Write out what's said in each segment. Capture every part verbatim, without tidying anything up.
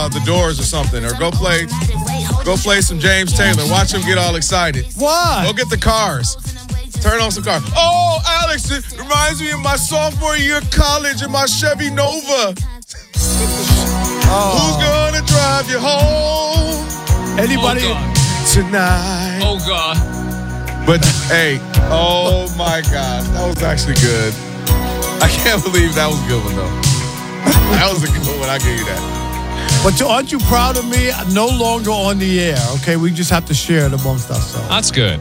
uh, The Doors or something, or go play, go play some James Taylor. Watch him get all excited. What? Go get the Cars. Turn on some cars. Oh, Alex, it reminds me of my sophomore year of college in my Chevy Nova. Oh. Who's gonna drive you home? Anybody oh, tonight? Oh God! But hey, oh my gosh, that was actually good. I can't believe that was a good one though. That was a good one. I give you that. But aren't you proud of me? No longer on the air. Okay, we just have to share it amongst ourselves. That's good.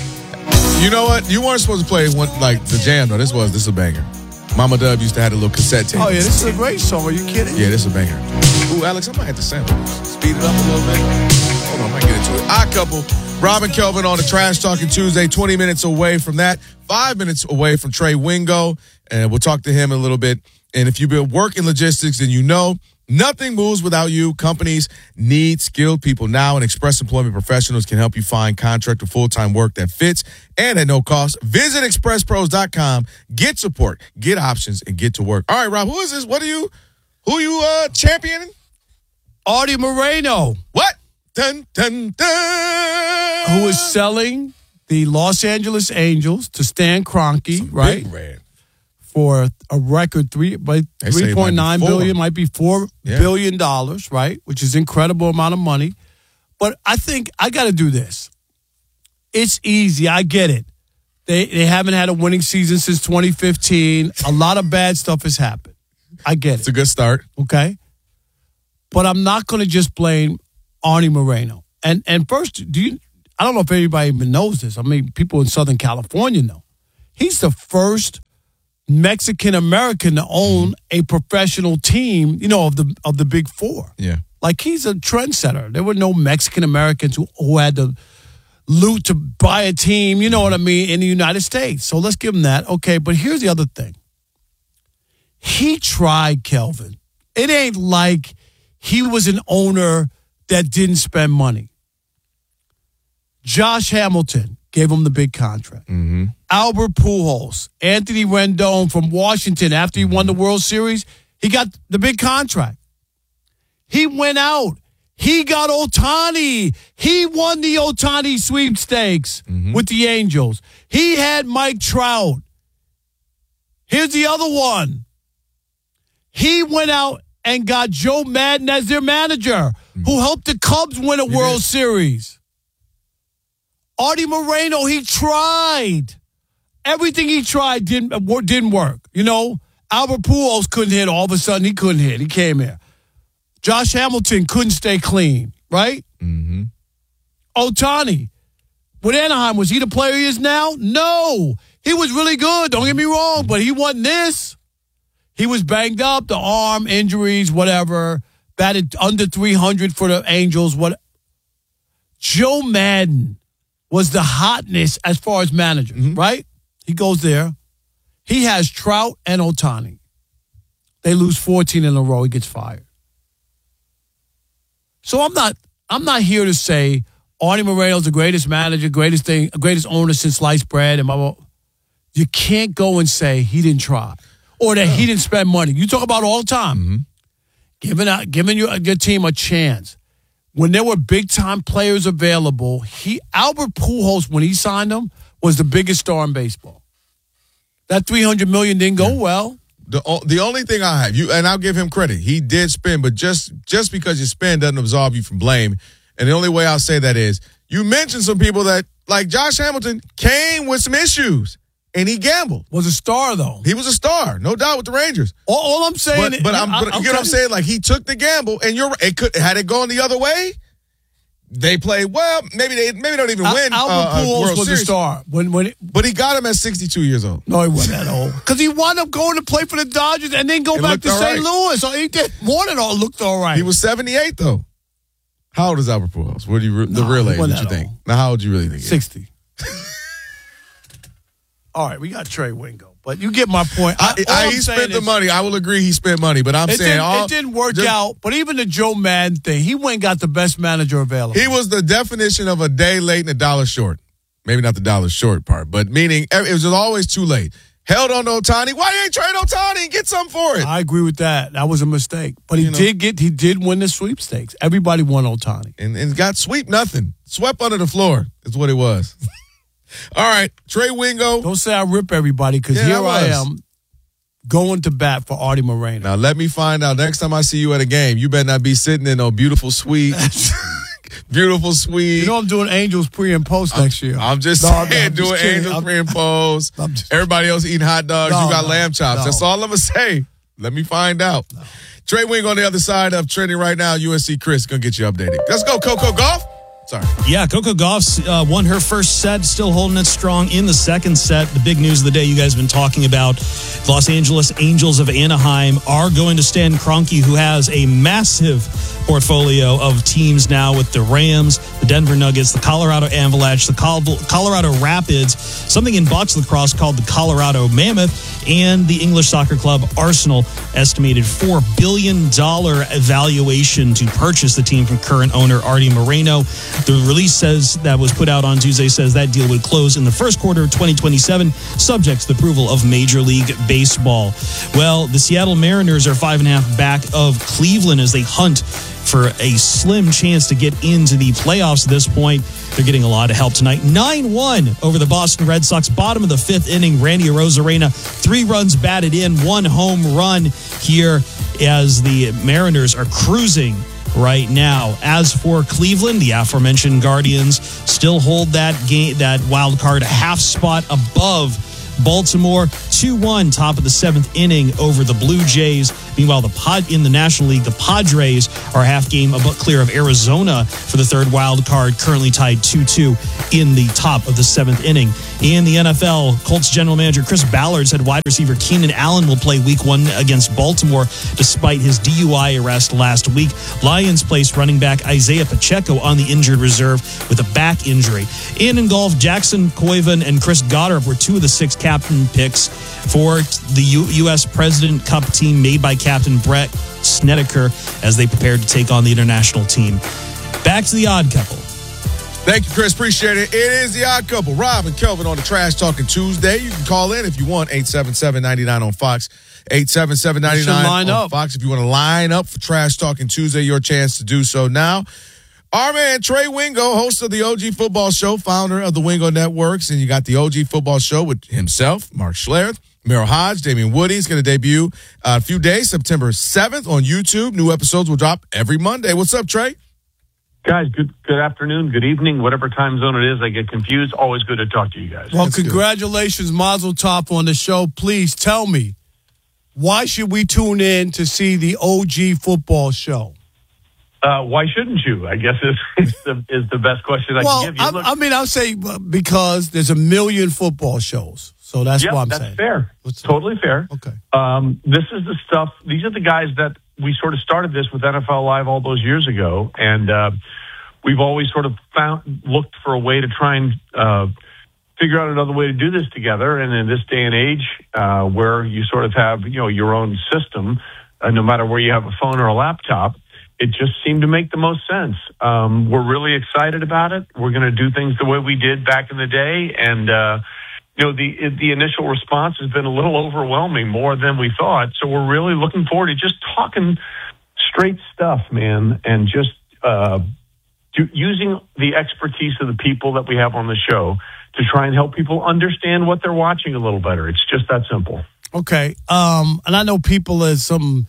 You know what? You weren't supposed to play one, like the jam though. This was this is a banger. Mama Dub used to have a little cassette tape. Oh yeah, this is a great song. Are you kidding? Yeah, this is a banger. Ooh, Alex, I might have to sample this. Speed it up a little bit. Hold on, I might get into it. Odd Couple, Robin Kelvin on the Trash Talking Tuesday, twenty minutes away from that, five minutes away from Trey Wingo, and we'll talk to him in a little bit. And if you've been working logistics, then you know nothing moves without you. Companies need skilled people now, and Express Employment Professionals can help you find contract or full-time work that fits and at no cost. Visit express pros dot com, get support, get options, and get to work. All right, Rob, who is this? What are you, who are you uh, championing? Artie Moreno. What? Dun, dun, dun. Who is selling the Los Angeles Angels to Stan Kroenke, Some right? Big red. For a record three, but three point nine billion might be four yeah. billion dollars, right? Which is incredible amount of money. But I think I got to do this. It's easy. I get it. They they haven't had a winning season since twenty fifteen. A lot of bad stuff has happened. I get it. It's a good start. Okay. But I'm not going to just blame Artie Moreno. And and first, do you? I don't know if anybody even knows this. I mean, people in Southern California know. He's the first Mexican-American to own a professional team, you know, of the of the Big Four. Yeah. Like, he's a trendsetter. There were no Mexican-Americans who, who had to loot to buy a team, you know what I mean, in the United States. So let's give him that. Okay, but here's the other thing. He tried, Kelvin. It ain't like he was an owner that didn't spend money. Josh Hamilton gave him the big contract. Mm-hmm. Albert Pujols, Anthony Rendon from Washington, after he won the World Series, he got the big contract. He went out. He got Ohtani. He won the Ohtani sweepstakes mm-hmm. with the Angels. He had Mike Trout. Here's the other one. He went out and got Joe Madden as their manager, mm-hmm. who helped the Cubs win a he World did. Series. Artie Moreno, he tried. Everything he tried didn't, didn't work. You know, Albert Pujols couldn't hit. All of a sudden, he couldn't hit. He came here. Josh Hamilton couldn't stay clean, right? Mm-hmm. Ohtani, with Anaheim, was he the player he is now? No. He was really good, don't get me wrong, but he wasn't this. He was banged up, the arm, injuries, whatever. Batted under three hundred for the Angels. What? Joe Madden was the hotness as far as manager, mm-hmm. right? He goes there. He has Trout and Ohtani. They lose fourteen in a row. He gets fired. So I'm not I'm not here to say Artie Moreno's the greatest manager, greatest thing, greatest owner since sliced bread. And blah, blah. You can't go and say he didn't try or that he didn't spend money. You talk about it all the time. Mm-hmm. Giving out, giving your, your team a chance. When there were big-time players available, he Albert Pujols, when he signed them, was the biggest star in baseball. That three hundred million dollars didn't go well. The the only thing I have, you and I'll give him credit, he did spend, but just, just because you spend doesn't absolve you from blame. And the only way I'll say that is, you mentioned some people that, like Josh Hamilton, came with some issues, and he gambled. Was a star, though. He was a star, no doubt, with the Rangers. All, all I'm saying But, but, I'm, but I, you get what I'm saying? Like, he took the gamble, and you're it could had it gone the other way, they played well. Maybe they maybe don't even Al- win. Albert uh, Pujols World was Series. a star. When, when it, but he got him at sixty-two years old. No, he wasn't that old. Because he wound up going to play for the Dodgers and then go it back to Saint right. Louis. So he did more than all looked all right. He was seventy-eight, though. How old is Albert Pujols? What do you the no, real age? What you old. think? Now, how old do you really think? sixty. All right, we got Trey Wingo. But you get my point. I, I, I, he spent the is, money. I will agree he spent money. But I'm it saying didn't, all, it didn't work just, out. But even the Joe Madden thing, he went and got the best manager available. He was the definition of a day late and a dollar short. Maybe not the dollar short part, but meaning it was always too late. held on to Ohtani. Why you ain't trade Ohtani and get something for it? I agree with that. That was a mistake. But he You know. did get he did win the sweepstakes. Everybody won Ohtani. And, and got sweep nothing. Swept under the floor is what it was. All right, Trey Wingo. Don't say I rip everybody, because Yeah, here I I was. am going to bat for Artie Moreno. Now, let me find out next time I see you at a game, you better not be sitting in no beautiful suite. Beautiful suite. You know I'm doing Angels pre and post next year. I'm just No, I'm- saying, I'm just doing kidding. Angels I'm- pre and post. I'm just- Everybody else eating hot dogs. No, you got no, lamb chops. no. That's all I'm going to say. Let me find out. No. Trey Wing on the other side of trending right now. U S C Chris going to get you updated. Let's go, Coco Golf. Sorry. Yeah, Coco Gauff uh, won her first set, still holding it strong in the second set. The big news of the day you guys have been talking about, the Los Angeles Angels of Anaheim are going to Stan Kroenke, who has a massive portfolio of teams now with the Rams, the Denver Nuggets, the Colorado Avalanche, the Col- Colorado Rapids, something in box lacrosse called the Colorado Mammoth, and the English soccer club Arsenal, estimated four billion dollars valuation to purchase the team from current owner Artie Moreno. The release says that was put out on Tuesday says that deal would close in the first quarter of twenty twenty-seven, subject to the approval of Major League Baseball. Well, the Seattle Mariners are five and a half back of Cleveland as they hunt for a slim chance to get into the playoffs at this point. They're getting a lot of help tonight. nine one over the Boston Red Sox. Bottom of the fifth inning, Randy Arozarena, three runs batted in, one home run here as the Mariners are cruising right now. As for Cleveland, the aforementioned Guardians still hold that game, that wild card half spot above Baltimore. two one, top of the seventh inning over the Blue Jays. Meanwhile, the pod in the National League, the Padres are half game above clear of Arizona for the third wild card, currently tied two two in the top of the seventh inning. In the N F L, Colts general manager Chris Ballard said wide receiver Keenan Allen will play week one against Baltimore despite his D U I arrest last week. Lions placed running back Isaiah Pacheco on the injured reserve with a back injury. And in golf, Jackson Koivan and Chris Goddard were two of the six captain picks for the U- U.S. President Cup team made by Captain Brett Snedeker as they prepared to take on the international team. Back to the Odd Couple. Thank you, Chris. Appreciate it. It is the Odd Couple. Rob and Kelvin on the Trash Talking Tuesday. You can call in if you want. eight seven seven, nine nine on Fox. eight seven seven, nine nine line on up. Fox. If you want to line up for Trash Talking Tuesday, your chance to do so now. Our man Trey Wingo, host of the O G Football Show, founder of the Wingo Networks, and you got the O G Football Show with himself, Mark Schlereth, Merrill Hodge, Damian Woody. He's going to debut uh, a few days, September seventh on YouTube. New episodes will drop every Monday. What's up, Trey? Guys, good good afternoon, good evening, whatever time zone it is. I get confused. Always good to talk to you guys. Well, That's good. congratulations, Mazel Tov on the show. Please tell me, why should we tune in to see the O G Football Show? Uh, why shouldn't you? I guess is, is, the, is the best question I Well, can give you. I, Look, I mean, I'll say uh, because there's a million football shows. So that's yep, what I'm that's saying. fair. What's up? Totally fair. Okay. Um, this is the stuff. These are the guys that we sort of started this with N F L Live all those years ago, and uh, we've always sort of found looked for a way to try and uh, figure out another way to do this together. And in this day and age, uh, where you sort of have you know your own system, uh, no matter where you have a phone or a laptop, it just seemed to make the most sense. Um, we're really excited about it. We're going to do things the way we did back in the day, and uh, you know the the initial response has been a little overwhelming, more than we thought. So we're really looking forward to just talking straight stuff, man, and just uh, do, using the expertise of the people that we have on the show to try and help people understand what they're watching a little better. It's just that simple. Okay. Um, and I know people as some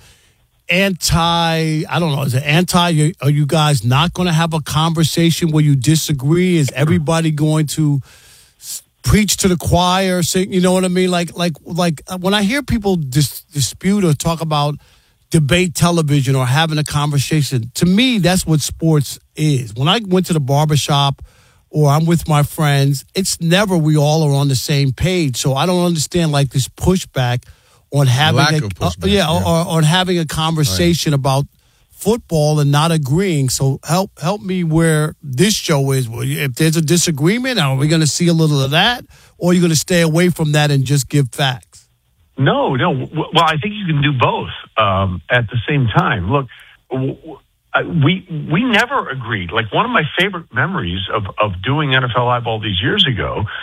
anti, I don't know, is it anti? Are you guys not going to have a conversation where you disagree? Is everybody going to s- preach to the choir? Sing, you know what I mean? Like, like, like uh, when I hear people dis- dispute or talk about debate television or having a conversation, to me, that's what sports is. When I went to the barbershop or I'm with my friends, it's never we all are on the same page. So I don't understand like this pushback on having Lack a, of pushback, uh, yeah, yeah. Or, or on having a conversation about football and not agreeing. So help help me where this show is. Well, if there's a disagreement, are we going to see a little of that, or are you going to stay away from that and just give facts? No, no. W- Well, I think you can do both um, at the same time. Look, w- w- I- we we never agreed. Like one of my favorite memories of of doing N F L Live all these years ago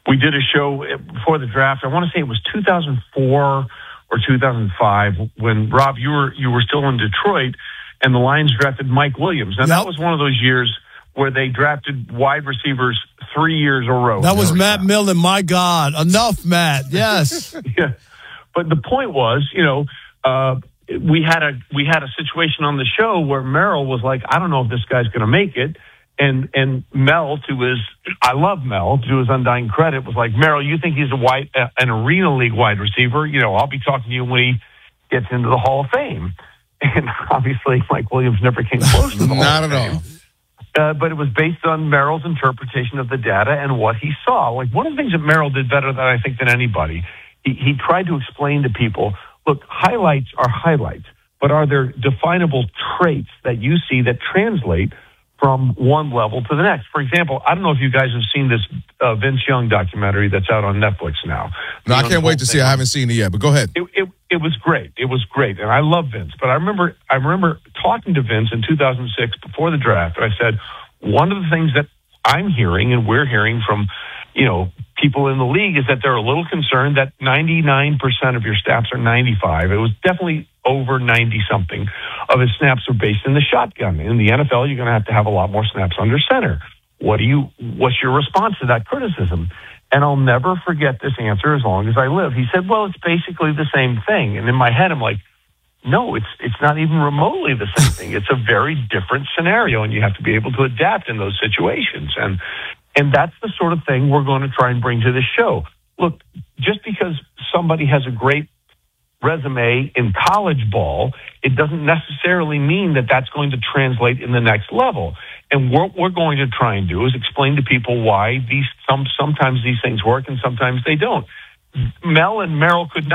we did a show before the draft. I want to say it was two thousand four or two thousand five when, Rob, you were you were still in Detroit, and the Lions drafted Mike Williams. And yep. that was one of those years where they drafted wide receivers three years in a row. That was Matt Millen. My God. Enough, Matt. Yes. Yeah. But the point was, you know, uh, we had a we had a situation on the show where Merrill was like, I don't know if this guy's going to make it. And and Mel, to his, I love Mel, to his undying credit, was like, Merrill, you think he's a wide, uh, an Arena League wide receiver? You know, I'll be talking to you when he gets into the Hall of Fame. And obviously, Mike Williams never came close to the Hall Not of at Fame. all. Uh, but it was based on Merrill's interpretation of the data and what he saw. Like, one of the things that Merrill did better than I think than anybody, he, he tried to explain to people, look, highlights are highlights, but are there definable traits that you see that translate from one level to the next? For example, I don't know if you guys have seen this uh, Vince Young documentary that's out on Netflix now. No, I can't wait to see. I haven't seen it yet, but go ahead. It, it, it was great. It was great, and I love Vince. But I remember, I remember talking to Vince in two thousand six before the draft, and I said, one of the things that I'm hearing and we're hearing from, you know, people in the league is that they're a little concerned that ninety-nine percent of your snaps are ninety-five. It was definitely over ninety-something of his snaps are based in the shotgun. In the N F L, you're going to have to have a lot more snaps under center. What do you? What's your response to that criticism? And I'll never forget this answer as long as I live. He said, well, it's basically the same thing. And in my head, I'm like, no, it's it's not even remotely the same thing. It's a very different scenario, and you have to be able to adapt in those situations. And and that's the sort of thing we're going to try and bring to this show. Look, just because somebody has a great resume in college ball, it doesn't necessarily mean that that's going to translate in the next level. And what we're going to try and do is explain to people why these some sometimes these things work and sometimes they don't. Mel and Merrill could not